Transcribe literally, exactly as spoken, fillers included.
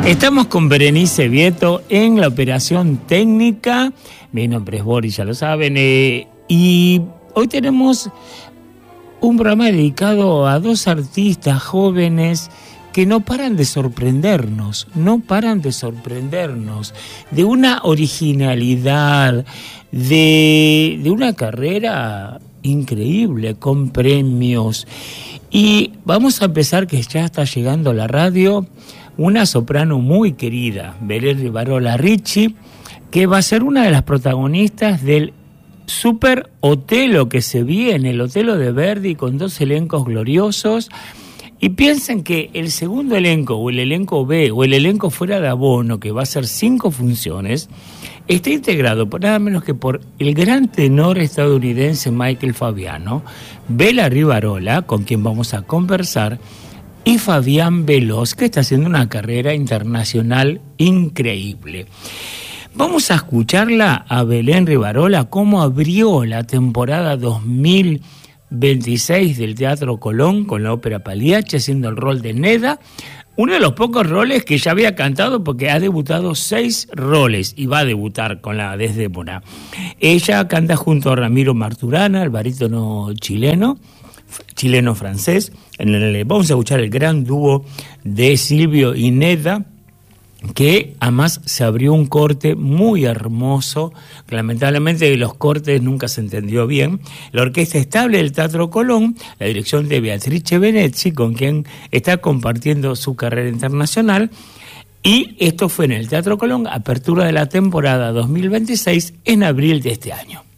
Estamos con Berenice Vieto en la operación técnica. Mi nombre es Boris, ya lo saben. Eh, y hoy tenemos un programa dedicado a dos artistas jóvenes que no paran de sorprendernos, no paran de sorprendernos, de una originalidad, de, de una carrera increíble, con premios. Y vamos a empezar, que ya está llegando a la radio, una soprano muy querida, Belén Rivarola Ricci, que va a ser una de las protagonistas del Super Otello que se viene, el Otello de Verdi, con dos elencos gloriosos. Y piensen que el segundo elenco, o el elenco B, o el elenco fuera de abono, que va a ser cinco funciones, está integrado por nada menos que por el gran tenor estadounidense Michael Fabiano, Bela Rivarola, con quien vamos a conversar, y Fabián Veloz, que está haciendo una carrera internacional increíble. Vamos a escucharla a Belén Rivarola, cómo abrió la temporada dos mil veintiséis del Teatro Colón con la ópera Pagliacci, haciendo el rol de Neda, uno de los pocos roles que ya había cantado, porque ha debutado seis roles y va a debutar con la Desdémona. Ella canta junto a Ramiro Marturana, el barítono chileno, chileno-francés. En el, vamos a escuchar el gran dúo de Silvio y Neda, que además se abrió un corte muy hermoso. Lamentablemente los cortes nunca se entendió bien. La Orquesta Estable del Teatro Colón, la dirección de Beatrice Venezzi, con quien está compartiendo su carrera internacional, y esto fue en el Teatro Colón, apertura de la temporada dos mil veintiséis en abril de este año.